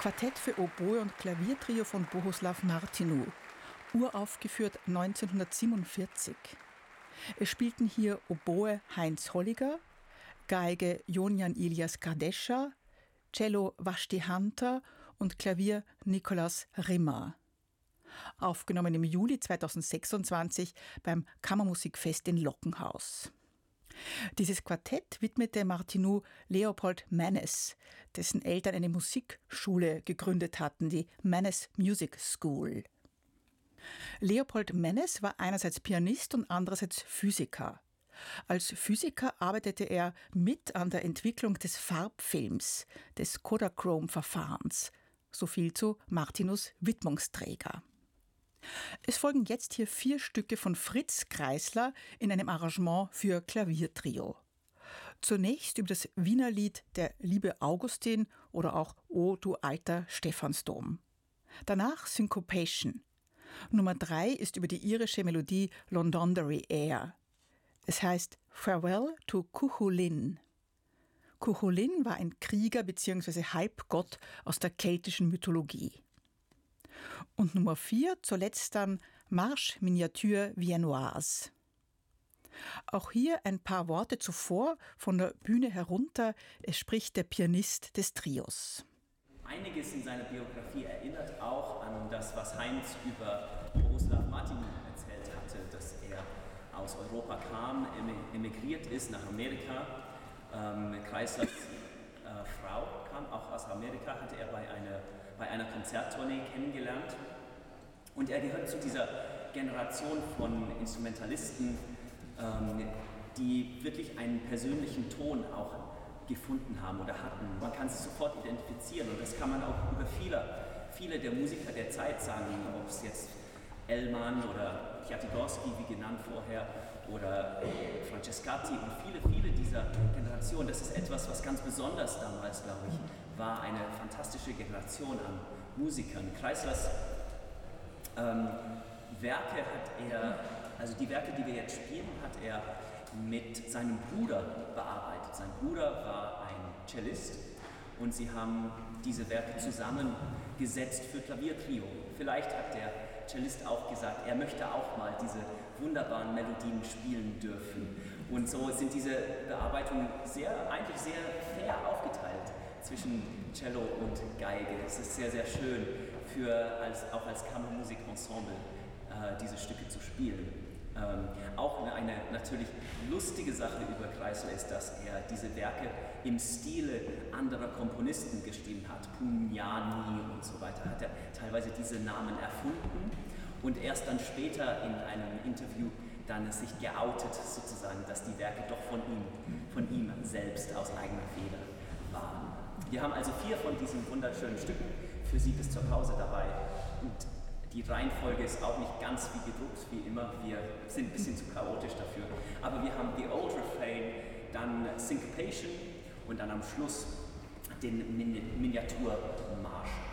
Quartett für Oboe und Klaviertrio von Bohuslav Martinu, uraufgeführt 1947. Es spielten hier Oboe Heinz Holliger, Geige Jonjan Ilias Kardescha, Cello Vashti Hunter und Klavier Nikolaus Rimmer. Aufgenommen im Juli 2026 beim Kammermusikfest in Lockenhaus. Dieses Quartett widmete Martinu Leopold Mannes, dessen Eltern eine Musikschule gegründet hatten, die Mannes Music School. Leopold Mannes war einerseits Pianist und andererseits Physiker. Als Physiker arbeitete er mit an der Entwicklung des Farbfilms, des Kodachrome-Verfahrens. So viel zu Martinus Widmungsträger. Es folgen jetzt hier 4 Stücke von Fritz Kreisler in einem Arrangement für Klaviertrio. Zunächst über das Wiener Lied Der liebe Augustin oder auch O du alter Stephansdom. Danach Syncopation. Nummer 3 ist über die irische Melodie Londonderry Air. Es heißt Farewell to Cuchulainn. Cuchulainn war ein Krieger bzw. Halbgott aus der keltischen Mythologie. Und Nummer 4 zuletzt dann Marche Miniature Viennoise. Auch hier ein paar Worte zuvor von der Bühne herunter. Es spricht der Pianist des Trios. Einiges in seiner Biografie erinnert auch an das, was Heinz über Bohuslav Martinu erzählt hatte, dass er aus Europa kam, emigriert ist nach Amerika. Kreislers Frau kam auch aus Amerika, hatte er bei einer Konzerttournee kennengelernt. Und er gehört zu dieser Generation von Instrumentalisten, die wirklich einen persönlichen Ton auch gefunden haben oder hatten. Man kann sich sofort identifizieren und das kann man auch über viele der Musiker der Zeit sagen, ob es jetzt Elman oder Piatigorsky, wie genannt vorher, oder Francescatti und viele dieser Generation. Das ist etwas, was ganz besonders damals, glaube ich, war eine fantastische Generation an Musikern. Kreislers Werke hat er, also die Werke, die wir jetzt spielen, hat er mit seinem Bruder bearbeitet. Sein Bruder war ein Cellist und sie haben diese Werke zusammengesetzt für Klaviertrio. Vielleicht hat der Cellist auch gesagt, er möchte auch mal diese wunderbaren Melodien spielen dürfen. Und so sind diese Bearbeitungen eigentlich sehr fair aufgeteilt zwischen Cello und Geige. Es ist sehr, sehr schön, auch als Kammermusikensemble diese Stücke zu spielen. Auch eine natürlich lustige Sache über Kreisler ist, dass er diese Werke im Stile anderer Komponisten geschrieben hat. Pugnani und so weiter, hat er teilweise diese Namen erfunden und erst dann später in einem Interview dann sich geoutet sozusagen, dass die Werke doch von ihm selbst aus eigener Feder waren. Wir haben also 4 von diesen wunderschönen Stücken für Sie bis zur Pause dabei und die Reihenfolge ist auch nicht ganz wie gedruckt, wie immer. Wir sind ein bisschen zu chaotisch dafür. Aber wir haben The Old Refrain, dann Syncopation und dann am Schluss den Miniaturmarsch.